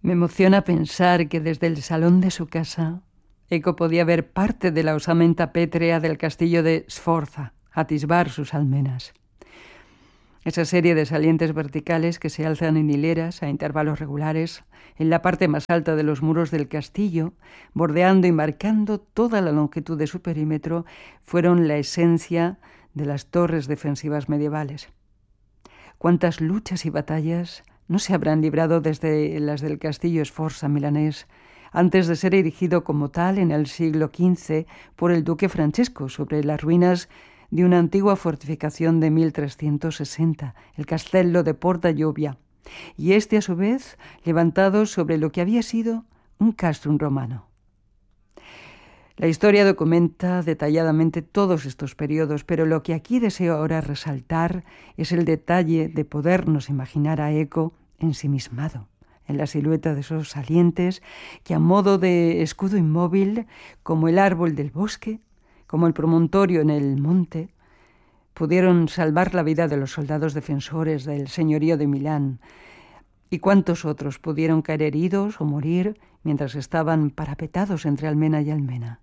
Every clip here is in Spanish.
Me emociona pensar que desde el salón de su casa, Eco podía ver parte de la osamenta pétrea del castillo de Sforza, atisbar sus almenas. Esa serie de salientes verticales que se alzan en hileras a intervalos regulares en la parte más alta de los muros del castillo, bordeando y marcando toda la longitud de su perímetro, fueron la esencia de las torres defensivas medievales. ¿Cuántas luchas y batallas no se habrán librado desde las del castillo Sforza milanés, antes de ser erigido como tal en el siglo XV por el duque Francesco sobre las ruinas de una antigua fortificación de 1360, el Castello de Porta Giulia, y este a su vez levantado sobre lo que había sido un castrum romano. La historia documenta detalladamente todos estos periodos, pero lo que aquí deseo ahora resaltar es el detalle de podernos imaginar a Eco ensimismado en la silueta de esos salientes que, a modo de escudo inmóvil, como el árbol del bosque, como el promontorio en el monte, pudieron salvar la vida de los soldados defensores del señorío de Milán, y cuántos otros pudieron caer heridos o morir mientras estaban parapetados entre almena y almena.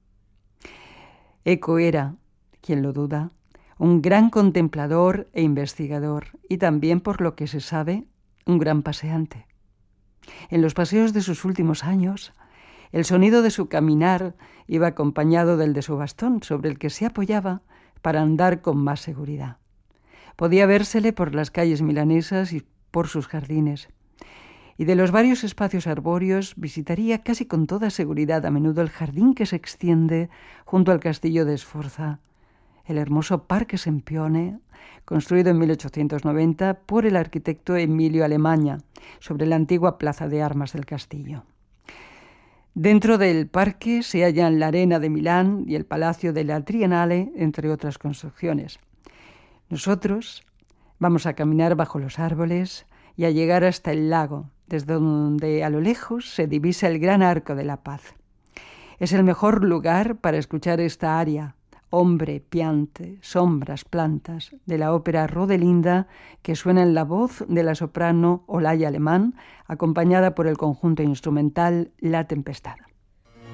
Eco era, quien lo duda, un gran contemplador e investigador, y también, por lo que se sabe, un gran paseante. En los paseos de sus últimos años, el sonido de su caminar iba acompañado del de su bastón, sobre el que se apoyaba para andar con más seguridad. Podía vérsele por las calles milanesas y por sus jardines, y de los varios espacios arbóreos visitaría casi con toda seguridad a menudo el jardín que se extiende junto al castillo de Sforza, el hermoso Parque Sempione, construido en 1890 por el arquitecto Emilio Alemagna, sobre la antigua plaza de armas del castillo. Dentro del parque se hallan la Arena de Milán y el Palacio de la Triennale, entre otras construcciones. Nosotros vamos a caminar bajo los árboles y a llegar hasta el lago, desde donde a lo lejos se divisa el gran Arco de la Paz. Es el mejor lugar para escuchar esta aria, hombre, piante, sombras, plantas, de la ópera Rodelinda, que suena en la voz de la soprano Olaya Alemán, acompañada por el conjunto instrumental La Tempestad.